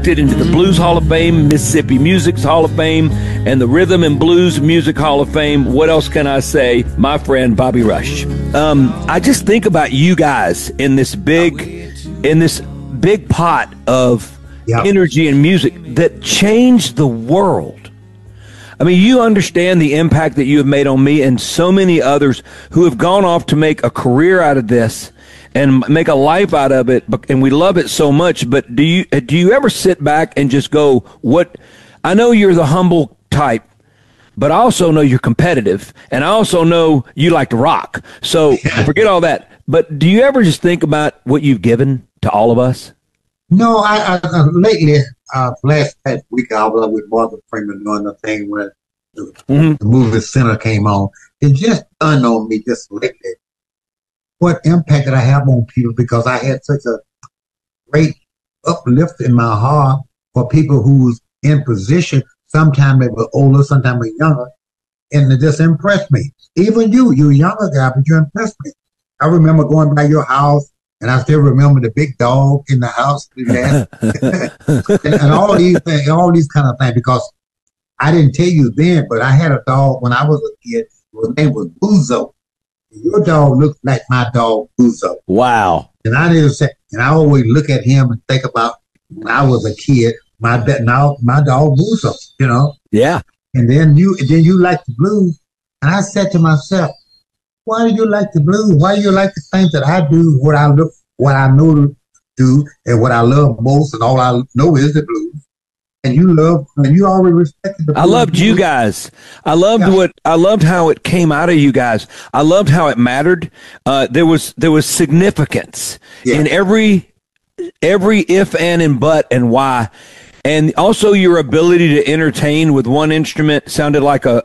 into the Blues Hall of Fame, Mississippi Music's Hall of Fame, and the Rhythm and Blues Music Hall of Fame. What else can I say? My friend Bobby Rush. I just think about you guys in this big pot of energy and music that changed the world. I mean, you understand the impact that you have made on me and so many others who have gone off to make a career out of this and make a life out of it, and we love it so much. But do you ever sit back and just go, what? I know you're the humble type, but I also know you're competitive, and I also know you like to rock. So forget all that. But do you ever just think about what you've given to all of us? No, I lately, last week, I was with Morgan Freeman doing the thing when the movie Center came on. It just dawned on me just lately what impact did I have on people, because I had such a great uplift in my heart for people who's in position. Sometimes they were older, sometimes they were younger, and it just impressed me. Even you're a younger guy, but you impressed me. I remember going by your house, and I still remember the big dog in the house and all these things, all these kind of things, because I didn't tell you then, but I had a dog when I was a kid. His name was Buzo. Your dog looks like my dog, Buzo. Wow. And I didn't say, and I always look at him and think about when I was a kid, my dog Buzo, you know? Yeah. And then you like the blues. And I said to myself, why do you like the blues? Why do you like the things that I do, what I know to do, and what I love most, and all I know is the blues. And you always respected the blues. I loved you guys. I loved how it came out of you guys. I loved how it mattered. There was significance in every if, and but, and why. And also your ability to entertain with one instrument sounded like a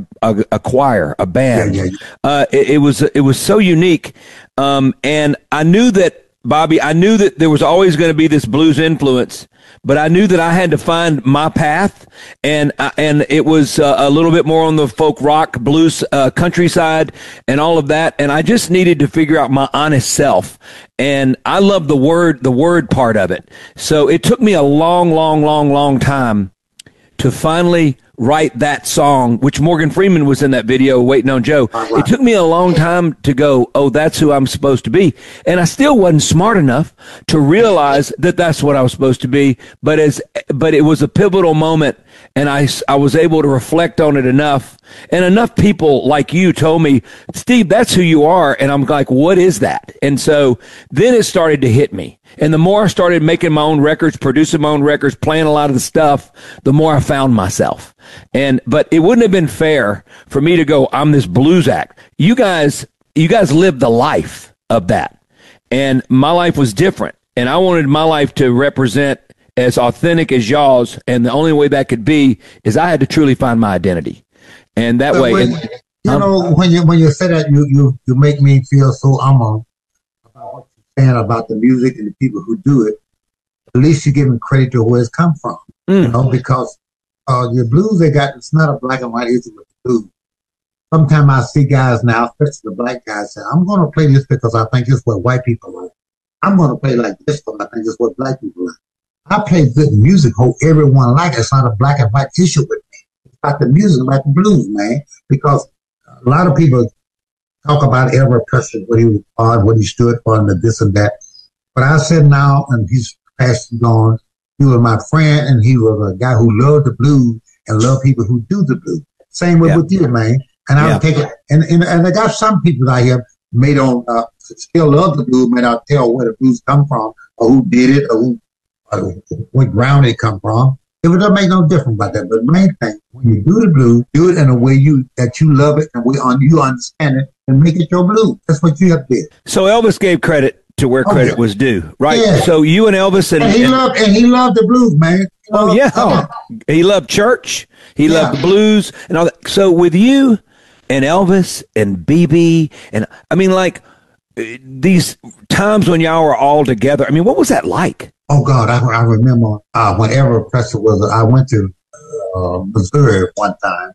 choir, a band. It was so unique. And I knew that, Bobby, there was always going to be this blues influence, but I knew that I had to find my path, and it was a little bit more on the folk rock, blues, countryside, and all of that. And I just needed to figure out my honest self. And I love the word part of it. So it took me a long time to finally write that song, which Morgan Freeman was in that video, Waiting on Joe. It took me a long time to go, oh, that's who I'm supposed to be. And I still wasn't smart enough to realize that that's what I was supposed to be. But it was a pivotal moment, and I was able to reflect on it enough. And enough people like you told me, Steve, that's who you are. And I'm like, what is that? And so then it started to hit me. And the more I started making my own records, producing my own records, playing a lot of the stuff, the more I found myself. But it wouldn't have been fair for me to go, I'm this blues act. You guys lived the life of that. And my life was different. And I wanted my life to represent as authentic as y'all's. And the only way that could be is I had to truly find my identity. And that way, when you say that, you make me feel so about what you're saying about the music and the people who do it. At least you're giving credit to where it's come from, you know, because your blues it's not a black and white issue with the blues. Sometimes I see guys now, especially the black guys, say, I'm going to play this because I think it's what white people like. I'm going to play like this because I think it's what black people like. I play good music, hope everyone likes it. It's not a black and white issue with me. Like the music, like the blues, man, because a lot of people talk about Everett Preston, what he was for, what he stood for, and this and that. But I said now, and he's passed on, he was my friend, and he was a guy who loved the blues and loved people who do the blues. Same way with you, man. And I would take it, and I got some people out here still love the blues, may not tell where the blues come from, or who did it, or what ground it come from. It doesn't make no difference about that. But the main thing, when you do the blues, do it in a way that you love it and you understand it, and make it your blues. That's what you have to do. So Elvis gave credit to where credit was due, right? Yeah. So you and Elvis and he loved the blues, man. He loved church. He loved the blues and all that. So with you and Elvis and BB, and I mean, like these times when y'all were all together, I mean, what was that like? Oh God, I remember whenever Preston was, I went to Missouri one time,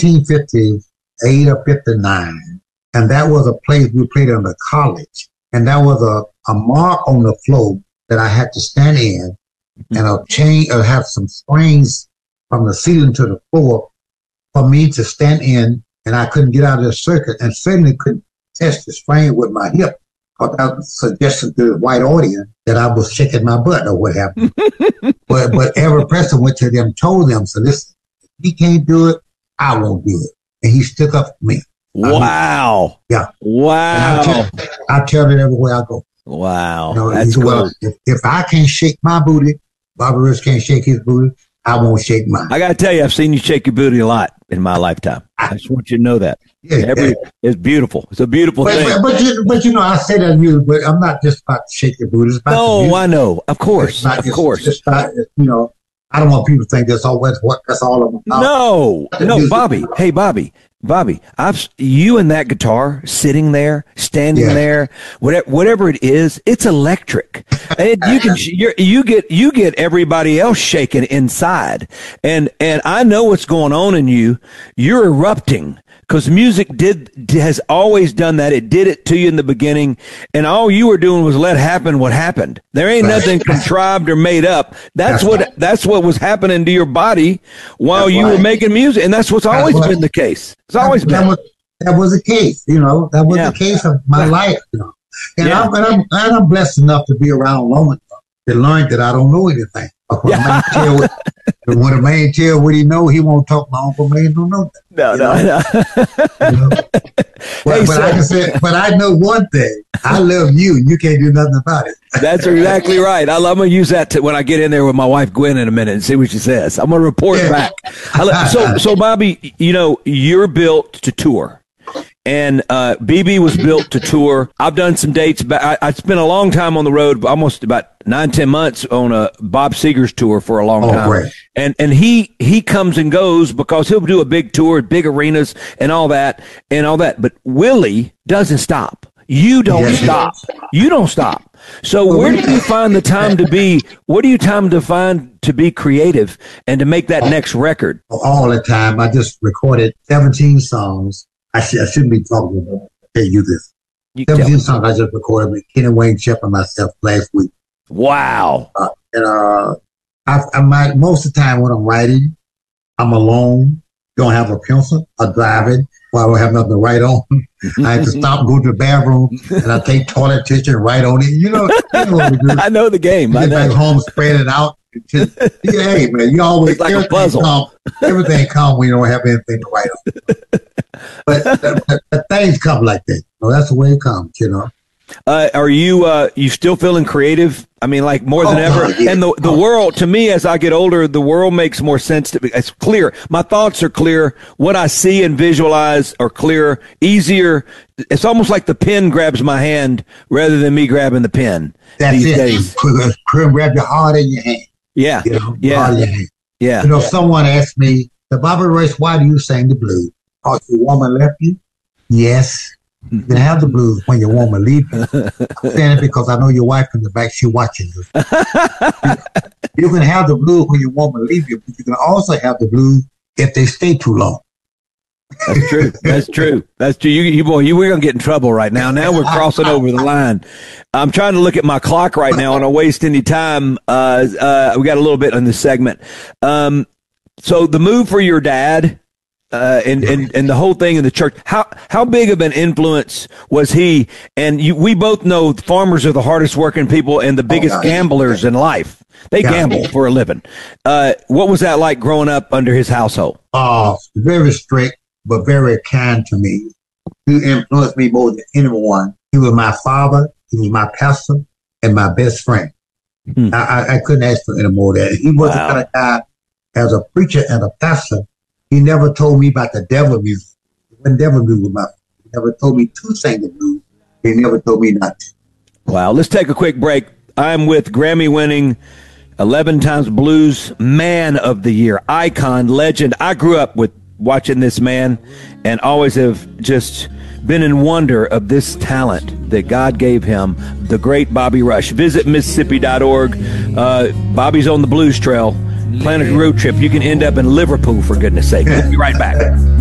1958 or 59, and that was a place we played in the college, and that was a mark on the floor that I had to stand in, and a chain, or have some springs from the ceiling to the floor for me to stand in, and I couldn't get out of the circuit, and certainly couldn't test the spring with my hip, because I was suggesting to the white audience that I was shaking my butt or what have you. but every person went to them, told them, so listen, if he can't do it, I won't do it. And he stuck up for me. Wow. Yeah. Wow. I tell it everywhere I go. Wow. You know, that's cool. Well, if I can't shake my booty, Bobby Rush can't shake his booty, I won't shake mine. I got to tell you, I've seen you shake your booty a lot in my lifetime. I just want you to know that. It's beautiful. It's a beautiful thing. But you know, I say that to you, but I'm not just about to shake your booty. It's about no, I know. Of course. Of course. It's about, you know, I don't want people to think that's all of them. No, Bobby. Hey, Bobby, you and that guitar sitting there, standing there, whatever it is, it's electric. And you get everybody else shaking inside. And I know what's going on in you. You're erupting. Because music has always done that. It did it to you in the beginning, and all you were doing was let happen what happened. There ain't nothing contrived or made up. That's what was happening to your body while you were making music, and that's what's always been the case. It's always been. That was the case, you know. That was the case of my life, you know. And I'm blessed enough to be around long enough to learn that I don't know anything. When a man tell what he know, he won't talk. My uncle man don't know that. No. You know? But I know one thing. I love you. You can't do nothing about it. That's exactly right. I'm going to use that when I get in there with my wife Gwen in a minute and see what she says. I'm going to report back. So Bobby, you know, you're built to tour. And BB was built to tour. I've done some dates, but I spent a long time on the road, almost about 9-10 months on a Bob Seger's tour for a long time. Great. And he comes and goes because he'll do a big tour, big arenas and all that. But Willie doesn't stop. You don't stop. You don't stop. So where do you find the time to be? What do you time to find to be creative and to make that next record? All the time. I just recorded 17 songs. I shouldn't be talking about it. I'll tell you this. 17 songs I just recorded with Kenny Wayne Shepherd and myself last week. Wow. Most of the time when I'm writing, I'm alone, don't have a pencil, I'm driving, I don't have nothing to write on. I have to stop and go to the bathroom, and I take toilet tissue and write on it. You know what we do. I know the game. Get back home, spread it out. Hey, man, you always, it's like a puzzle. Everything comes when you don't have anything to write on. But things come like that. So that's the way it comes, you know. Are you still feeling creative? I mean, like more than ever. Yeah. And the world, to me, as I get older, the world makes more sense to me. It's clear. My thoughts are clear. What I see and visualize are clear, easier. It's almost like the pen grabs my hand rather than me grabbing the pen. That's these days. Grab your heart in your hand. Yeah. You know, yeah. Yeah. You know, someone asked me, Bobby Rush, why do you sing the blues? Because your woman left you? Yes. You can have the blues when your woman leaves you. I'm saying it because I know your wife in the back, she's watching you. You can have the blues when your woman leaves you, but you can also have the blues if they stay too long. That's true. That's true. That's true. We're going to get in trouble right now. Now we're crossing over the line. I'm trying to look at my clock right now and I waste any time. We got a little bit on this segment. So the move for your dad, and the whole thing in the church, how big of an influence was he? And we both know farmers are the hardest working people and the biggest gamblers in life. They gamble for a living. What was that like growing up under his household? Very strict, but very kind to me. He influenced me more than anyone. He was my father. He was my pastor and my best friend. I couldn't ask for any more of that. He was the kind of guy, as a preacher and a pastor, he never told me about the devil music. When devil music was my father. He never told me to sing the blues. He never told me not to. Wow. Let's take a quick break. I'm with Grammy-winning 11 times Blues Man of the Year, icon, legend. I grew up with watching this man and always have just been in wonder of this talent that God gave him, the great Bobby Rush. Visit Mississippi.org. Bobby's on the Blues Trail. Plan a road trip. You can end up in Liverpool, for goodness sake. We'll be right back.